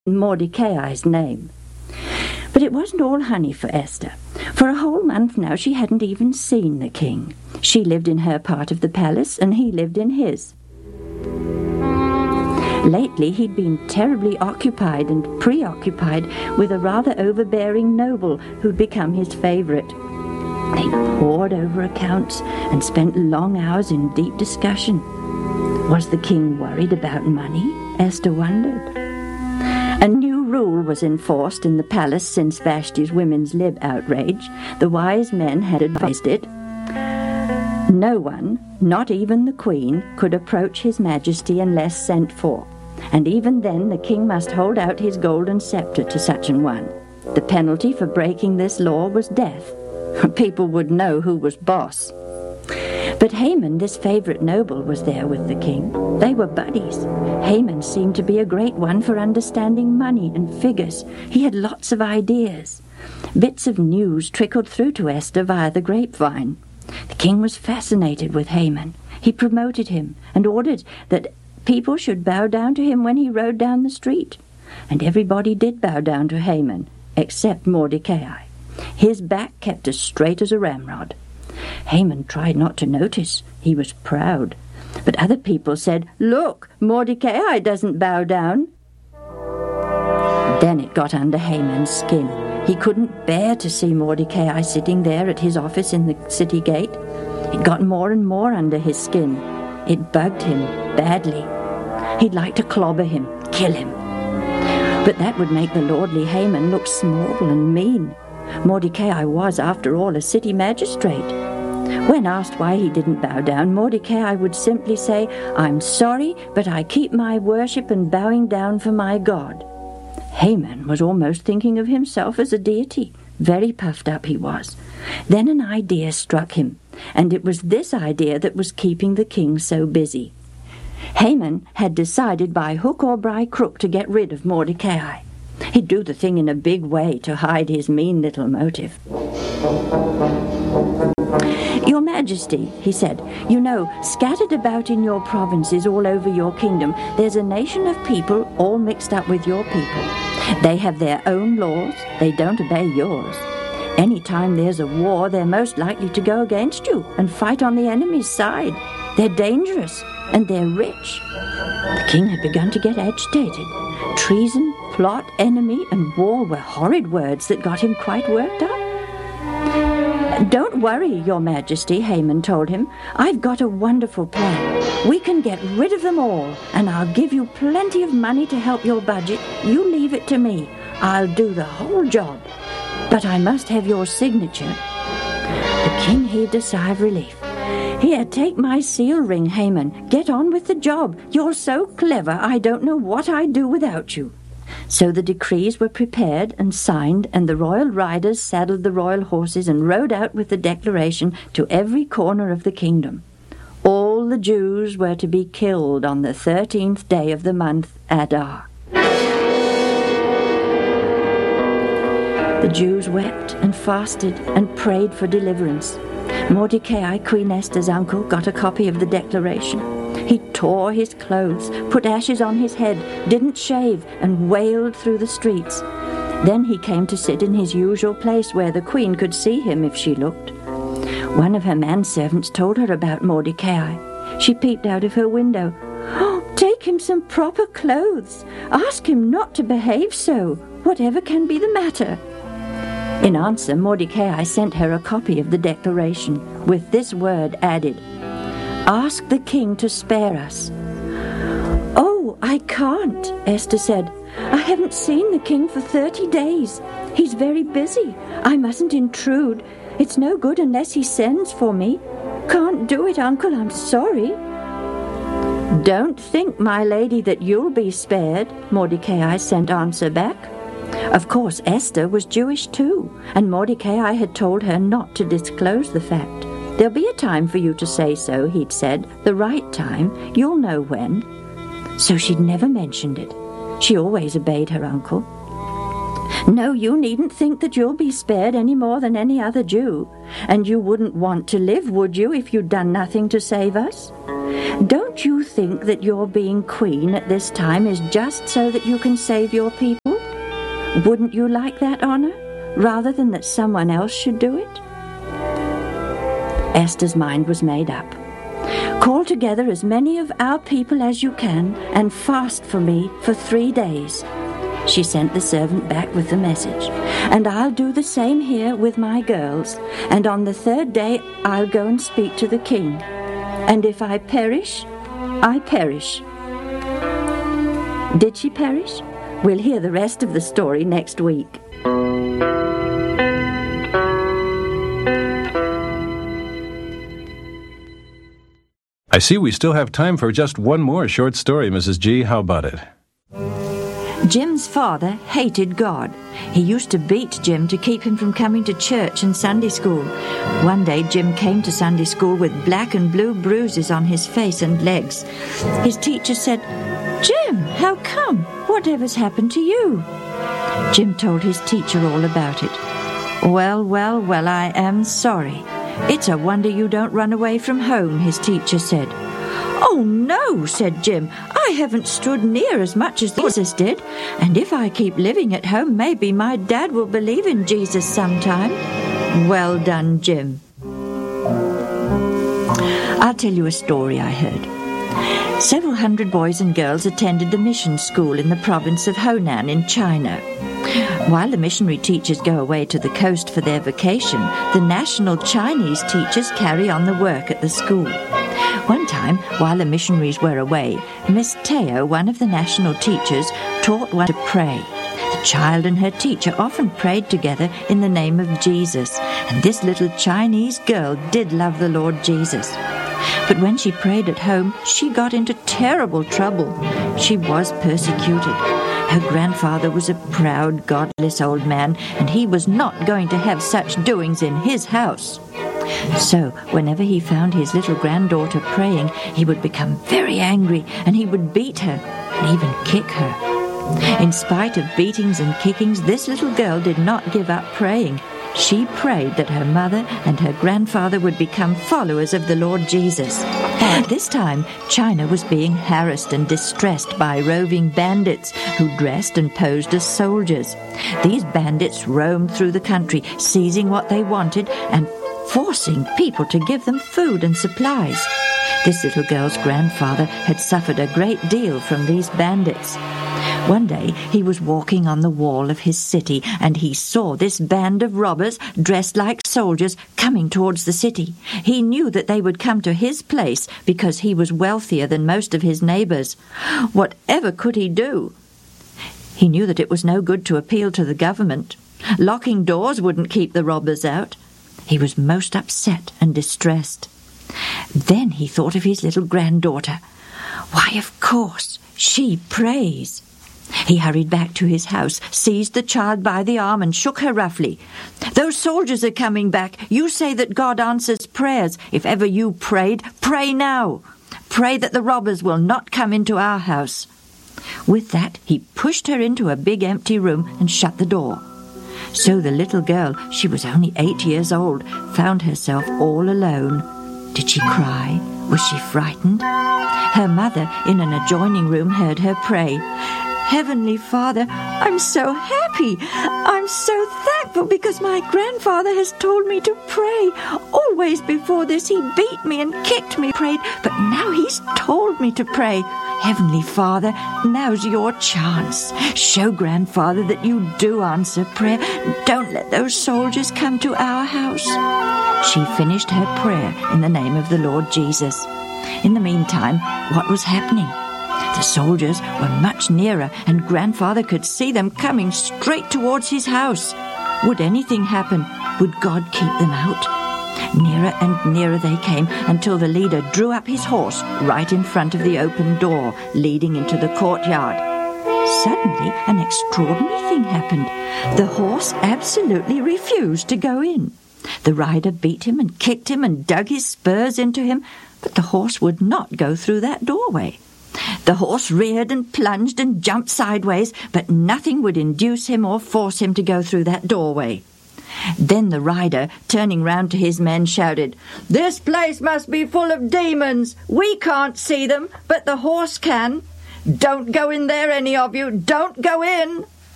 Mordecai's name. But it wasn't all honey for Esther. For a whole month now she hadn't even seen the king. She lived in her part of the palace, and he lived in his. Lately he'd been terribly occupied and preoccupied with a rather overbearing noble who'd become his favourite. They pored over accounts and spent long hours in deep discussion. Was the king worried about money? Esther wondered. A new rule was enforced in the palace since Vashti's women's lib outrage. The wise men had advised it. No one, not even the queen, could approach his majesty unless sent for, and even then the king must hold out his golden scepter to such an one. The penalty for breaking this law was death. People would know who was boss. But Haman, this favourite noble, was there with the king. They were buddies. Haman seemed to be a great one for understanding money and figures. He had lots of ideas. Bits of news trickled through to Esther via the grapevine. The king was fascinated with Haman. He promoted him and ordered that people should bow down to him when he rode down the street. And everybody did bow down to Haman, except Mordecai. His back kept as straight as a ramrod. Haman tried not to notice. He was proud. But other people said, "Look, Mordecai doesn't bow down." Then it got under Haman's skin. He couldn't bear to see Mordecai sitting there at his office in the city gate. It got more and more under his skin. It bugged him badly. He'd like to clobber him, kill him. But that would make the lordly Haman look small and mean. Mordecai was, after all, a city magistrate. When asked why he didn't bow down, Mordecai would simply say, "I'm sorry, but I keep my worship and bowing down for my God." Haman was almost thinking of himself as a deity. Very puffed up he was. Then an idea struck him, and it was this idea that was keeping the king so busy. Haman had decided by hook or by crook to get rid of Mordecai. He'd do the thing in a big way to hide his mean little motive. "Your Majesty," he said, "you know, scattered about in your provinces all over your kingdom, there's a nation of people all mixed up with your people. They have their own laws. They don't obey yours. Any time there's a war, they're most likely to go against you and fight on the enemy's side. They're dangerous, and they're rich." The king had begun to get agitated. Treason, plot, enemy, and war were horrid words that got him quite worked up. "Don't worry, Your Majesty," Haman told him. "I've got a wonderful plan. We can get rid of them all, and I'll give you plenty of money to help your budget. You leave it to me. I'll do the whole job. But I must have your signature." The king heaved a sigh of relief. "Here, take my seal ring, Haman. Get on with the job. You're so clever, I don't know what I'd do without you." So the decrees were prepared and signed, and the royal riders saddled the royal horses and rode out with the declaration to every corner of the kingdom. All the Jews were to be killed on the 13th day of the month Adar. The Jews wept and fasted and prayed for deliverance. Mordecai, Queen Esther's uncle, got a copy of the declaration. He tore his clothes, put ashes on his head, didn't shave, and wailed through the streets. Then he came to sit in his usual place where the queen could see him if she looked. One of her manservants told her about Mordecai. She peeped out of her window. "Oh, take him some proper clothes. Ask him not to behave so. Whatever can be the matter?" In answer, Mordecai sent her a copy of the declaration, with this word added: "Ask the king to spare us." "Oh, I can't," Esther said. "I haven't seen the king for 30 days. He's very busy. I mustn't intrude. It's no good unless he sends for me. Can't do it, Uncle, I'm sorry." "Don't think, my lady, that you'll be spared," Mordecai sent answer back. Of course, Esther was Jewish too, and Mordecai had told her not to disclose the fact. "There'll be a time for you to say so," he'd said. "The right time. You'll know when." So she'd never mentioned it. She always obeyed her uncle. No, you needn't think that you'll be spared any more than any other Jew. And you wouldn't want to live, would you, if you'd done nothing to save us? Don't you think that your being queen at this time is just so that you can save your people? Wouldn't you like that honor, rather than that someone else should do it? Esther's mind was made up. Call together as many of our people as you can and fast for me for 3 days. She sent the servant back with the message. And I'll do the same here with my girls. And on the 3rd day, I'll go and speak to the king. And if I perish, I perish. Did she perish? We'll hear the rest of the story next week. I see we still have time for just one more short story, Mrs. G. How about it? Jim's father hated God. He used to beat Jim to keep him from coming to church and Sunday school. One day Jim came to Sunday school with black and blue bruises on his face and legs. His teacher said, "Jim, how come? Whatever's happened to you?" Jim told his teacher all about it. Well, I am sorry. It's a wonder you don't run away from home," his teacher said. "Oh, no," said Jim. "I haven't stood near as much as Jesus did, and if I keep living at home, maybe my dad will believe in Jesus sometime." "Well done, Jim." I'll tell you a story I heard. Several hundred boys and girls attended the mission school in the province of Honan in China. While the missionary teachers go away to the coast for their vacation, the national Chinese teachers carry on the work at the school. One time, while the missionaries were away, Miss Teo, one of the national teachers, taught one to pray. The child and her teacher often prayed together in the name of Jesus, and this little Chinese girl did love the Lord Jesus. But when she prayed at home, she got into terrible trouble. She was persecuted. Her grandfather was a proud, godless old man, and he was not going to have such doings in his house. So, whenever he found his little granddaughter praying, he would become very angry, and he would beat her, and even kick her. In spite of beatings and kickings, this little girl did not give up praying. She prayed that her mother and her grandfather would become followers of the Lord Jesus. At this time, China was being harassed and distressed by roving bandits who dressed and posed as soldiers. These bandits roamed through the country, seizing what they wanted and forcing people to give them food and supplies. This little girl's grandfather had suffered a great deal from these bandits. One day he was walking on the wall of his city, and he saw this band of robbers dressed like soldiers coming towards the city. He knew that they would come to his place because he was wealthier than most of his neighbors. Whatever could he do? He knew that it was no good to appeal to the government. Locking doors wouldn't keep the robbers out. He was most upset and distressed. Then he thought of his little granddaughter. Why, of course, she prays. He hurried back to his house, seized the child by the arm and shook her roughly. "Those soldiers are coming back. You say that God answers prayers. If ever you prayed, pray now. Pray that the robbers will not come into our house." With that, he pushed her into a big empty room and shut the door. So the little girl, she was only 8 years old, found herself all alone. Did she cry? Was she frightened? Her mother, in an adjoining room, heard her pray. "Heavenly Father, I'm so happy. I'm so thankful because my grandfather has told me to pray. Always before this he beat me and kicked me, prayed, but now he's told me to pray. Heavenly Father, now's your chance. Show grandfather that you do answer prayer. Don't let those soldiers come to our house." She finished her prayer in the name of the Lord Jesus. In the meantime, what was happening? The soldiers were much nearer, and grandfather could see them coming straight towards his house. Would anything happen? Would God keep them out? Nearer and nearer they came until the leader drew up his horse right in front of the open door leading into the courtyard. Suddenly, an extraordinary thing happened. The horse absolutely refused to go in. The rider beat him and kicked him and dug his spurs into him, but the horse would not go through that doorway. The horse reared and plunged and jumped sideways, but nothing would induce him or force him to go through that doorway. Then the rider, turning round to his men, shouted, "This place must be full of demons. We can't see them, but the horse can. Don't go in there, any of you. Don't go in."